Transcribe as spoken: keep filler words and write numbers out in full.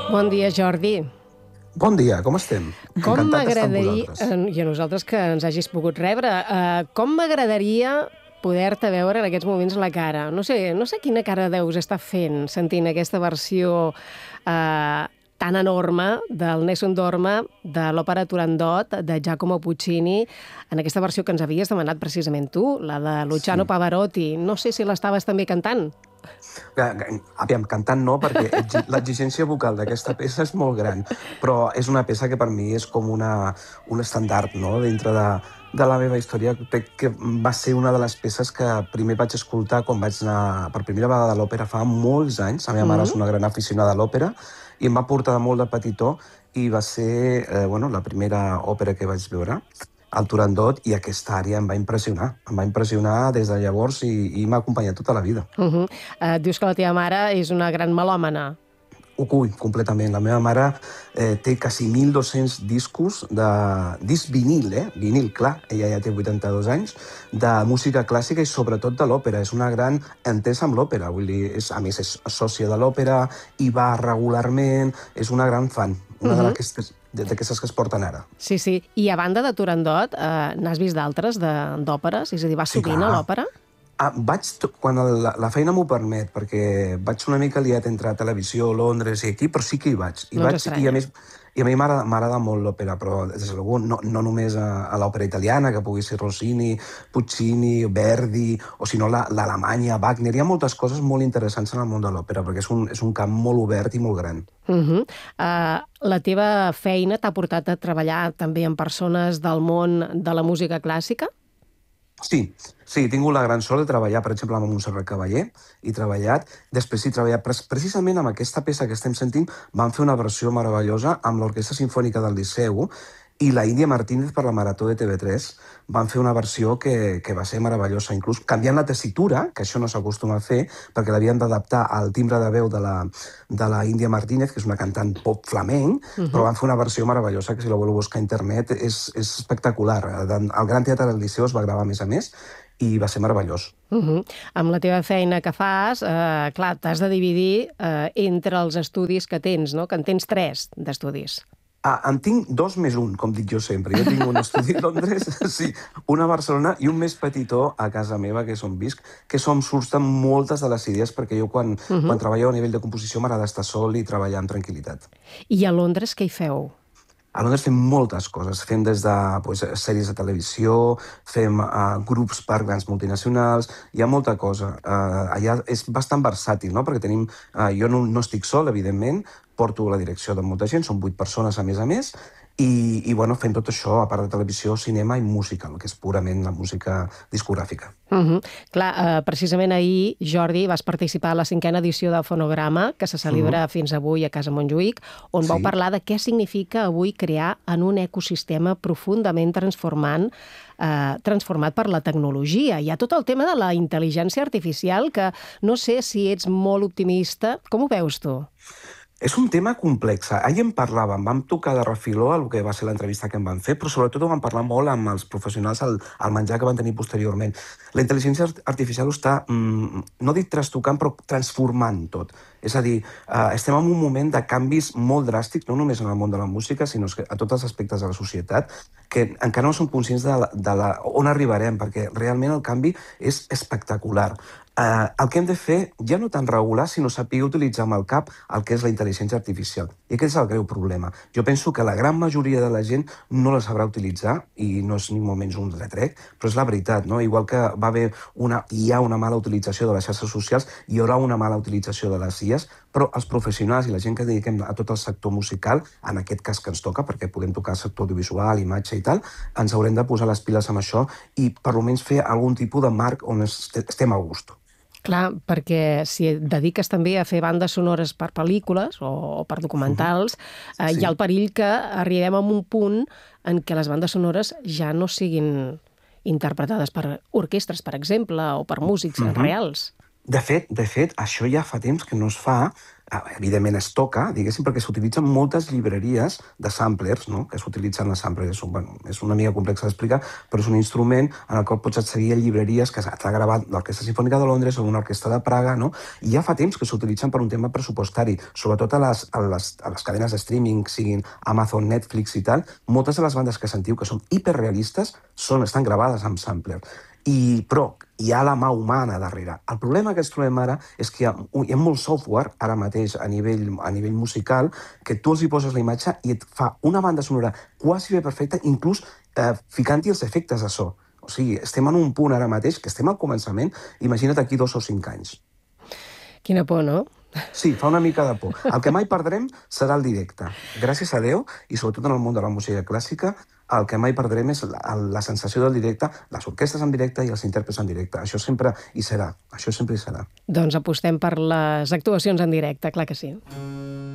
Bon dia, Jordi. Bon dia, com estem? Com Encantat d'estar amb m'agradaria... vosaltres. I a nosaltres que ens hagis pogut rebre. Uh, com m'agradaria poder-te veure en aquests moments la cara. No sé, no sé quina cara deus estar fent sentint aquesta versió uh, tan enorme del Nessun Dorma de l'òpera Turandot de Giacomo Puccini, en aquesta versió que ens havies demanat precisament tu, la de Luciano sí. Pavarotti. No sé si l'estaves també cantant. Aviam, cantant no, perquè l'exigència vocal d'aquesta peça és molt gran, però és una peça que per mi és com una, un estandard, no?, dintre de, de la meva història. Crec que va ser una de les peces que primer vaig escoltar quan vaig anar per primera vegada a l'òpera fa molts anys. La meva mare és una gran aficionada a l'òpera i em va portar de molt de petitó i va ser eh, bueno, la primera òpera que vaig veure, el Turandot, i aquesta àrea em va impressionar. Em va impressionar des de llavors i, i m'ha acompanyat tota la vida. Uh -huh. uh, dius que la teva mare és una gran melòmana. Ui, completament. La meva mare eh, té quasi mil dos-cents discos de disc vinil, eh? Vinil, clar, ella ja té vuitanta-dos anys, de música clàssica i sobretot de l'òpera. És una gran entesa amb l'òpera, vull dir, és, a més és sòcia de l'òpera, hi va regularment, és una gran fan, una uh -huh. d'aquestes d'aquestes que es porten ara. Sí, sí. I a banda de Turandot, eh, n'has vist d'altres d'òperes? És a dir, vas sí, sovint a l'òpera? Ah, vaig, quan el, la, la feina m'ho permet, perquè vaig una mica liat entre televisió, Londres i aquí, però sí que hi vaig. I, no vaig, i a més, i a mi m'agrada molt l'òpera, però des de segur no, no només a, a l'òpera italiana, que pugui ser Rossini, Puccini, Verdi, o si no l'Alemanya, Wagner. Hi ha moltes coses molt interessants en el món de l'òpera, perquè és un, és un camp molt obert i molt gran. Uh -huh. uh, la teva feina t'ha portat a treballar també amb persones del món de la música clàssica? Sí, sí, he tingut la gran sort de treballar, per exemple, amb Montserrat Caballé, he treballat, després he treballat precisament amb aquesta peça que estem sentint, van fer una versió meravellosa amb l'Orquestra Simfònica del Liceu i la Índia Martínez per la Marató de T V tres van fer una versió que, que va ser meravellosa, inclús canviant la tessitura, que això no s'acostuma a fer, perquè l'havien d'adaptar al timbre de veu de la, de la Índia Martínez, que és una cantant pop flamenc, uh -huh. però van fer una versió meravellosa, que si la voleu buscar a internet és, és espectacular. Al Gran Teatre del Liceu es va gravar a més a més, i va ser meravellós. Uh -huh. Amb la teva feina que fas, eh, clar, t'has de dividir eh, entre els estudis que tens, no? Que en tens tres d'estudis. Ah, en tinc dos més un, com dic jo sempre. Jo tinc un estudi a Londres, sí, un a Barcelona i un més petitó a casa meva, que és on visc, que és on surten moltes de les idees, perquè jo quan, uh -huh. quan treballo a nivell de composició m'agrada estar sol i treballar amb tranquil·litat. I a Londres què hi feu? A Londres fem moltes coses. Fem des de pues, sèries de televisió, fem uh, grups per grans multinacionals, hi ha molta cosa. Uh, allà és bastant versàtil, no? Perquè tenim... Uh, jo no, no estic sol, evidentment, porto la direcció de molta gent, són vuit persones a més a més, i, i bueno, fem tot això, a part de televisió, cinema i música, el que és purament la música discogràfica. Uh -huh. Clar, eh, precisament ahir, Jordi, vas participar a la cinquena edició de Fonograma, que se celebra uh -huh. fins avui a Casa Montjuïc, on sí. vau parlar de què significa avui crear en un ecosistema profundament transformant, eh, transformat per la tecnologia. Hi ha tot el tema de la intel·ligència artificial, que no sé si ets molt optimista. Com ho veus tu? És un tema complex. Ahir en parlàvem, vam tocar de refiló el que va ser l'entrevista que em van fer, però sobretot ho vam parlar molt amb els professionals al, al menjar que van tenir posteriorment. La intel·ligència artificial ho està, mm, no dic trastocant, però transformant tot. És a dir, eh, estem en un moment de canvis molt dràstics, no només en el món de la música, sinó a tots els aspectes de la societat, que encara no som conscients de, la, de la, on arribarem, perquè realment el canvi és espectacular. Uh, el que hem de fer, ja no tant regular, sinó saber utilitzar amb el cap el que és la intel·ligència artificial. I aquest és el greu problema. Jo penso que la gran majoria de la gent no la sabrà utilitzar, i no és ni molt menys un retrec, però és la veritat, no? Igual que va haver una, hi ha una mala utilització de les xarxes socials, hi haurà una mala utilització de les I As, però els professionals i la gent que dediquem a tot el sector musical, en aquest cas que ens toca, perquè podem tocar el sector audiovisual, imatge i tal, ens haurem de posar les piles amb això i per almenys fer algun tipus de marc on estem a gust. Clar, perquè si et dediques també a fer bandes sonores per pel·lícules o per documentals, uh-huh. eh, sí. hi ha el perill que arribem a un punt en què les bandes sonores ja no siguin interpretades per orquestres, per exemple, o per músics uh-huh. reals. De fet, de fet, això ja fa temps que no es fa, evidentment es toca, diguéssim, perquè s'utilitzen moltes llibreries de samplers, no? Que s'utilitzen les samplers. És, un, bueno, és una mica complexa d'explicar, però és un instrument en el qual pots accedir a llibreries que s'ha gravat l'Orquestra Simfònica de Londres o una orquestra de Praga, no? I ja fa temps que s'utilitzen per un tema pressupostari, sobretot a les, a les, a les cadenes de streaming, siguin Amazon, Netflix i tal. Moltes de les bandes que sentiu que són hiperrealistes són, estan gravades amb sampler. I, però hi ha la mà humana darrere. El problema que ens trobem ara és que hi ha, hi ha molt software ara mateix a nivell, a nivell musical que tu els hi poses la imatge i et fa una banda sonora quasi bé perfecta, inclús eh, ficant-hi els efectes de so. O sigui, estem en un punt ara mateix que estem al començament, imagina't aquí dos o cinc anys. Quina por, no? Sí, fa una mica de por. El que mai perdrem serà el directe. Gràcies a Déu, i sobretot en el món de la música clàssica, el que mai perdrem és la, la sensació del directe, les orquestres en directe i els intèrprets en directe. Això sempre hi serà. Això sempre hi serà. Doncs apostem per les actuacions en directe, clar que sí.